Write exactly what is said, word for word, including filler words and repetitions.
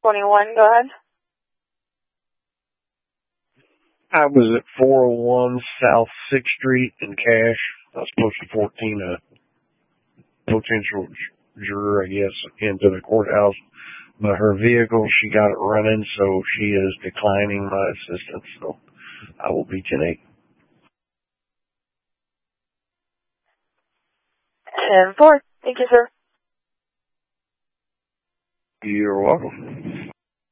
twenty-one, go ahead. I was at four oh one South sixth Street in Cache. I was supposed to fourteen a potential juror, I guess, into the courthouse. But her vehicle, she got it running, so she is declining my assistance. So I will be ten eight. And four. Thank you, sir. You're welcome.